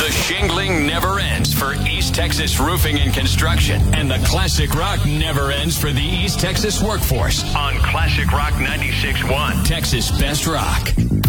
The shingling never ends for East Texas Roofing and Construction. And the classic rock never ends for the East Texas workforce on Classic Rock 96.1, Texas Best Rock.